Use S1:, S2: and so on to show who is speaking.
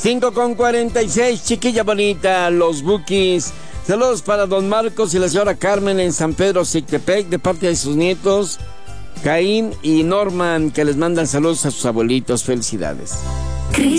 S1: 5:46, chiquilla bonita, los Bukis. Saludos para don Marcos y la señora Carmen en San Pedro Sictepec, de parte de sus nietos, Caín y Norman, que les mandan saludos a sus abuelitos. Felicidades.